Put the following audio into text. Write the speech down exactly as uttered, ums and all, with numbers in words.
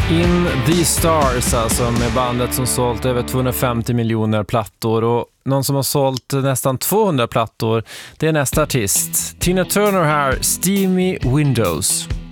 In the Stars, alltså, med bandet som sålt över tvåhundrafemtio miljoner plattor, och någon som har sålt nästan tvåhundra plattor, det är nästa artist. Tina Turner här, Steamy Windows.